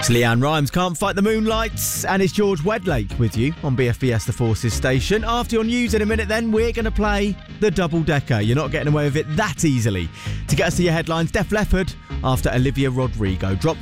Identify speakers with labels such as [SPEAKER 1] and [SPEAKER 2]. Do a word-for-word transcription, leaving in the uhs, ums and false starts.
[SPEAKER 1] It's Leanne Rhymes, Can't Fight the Moonlights, and it's George Wedlake with you on B F B S The Forces station. After your news in a minute then, we're going to play the double-decker. You're not getting away with it that easily. To get us to your headlines, Def Leppard after Olivia Rodrigo dropped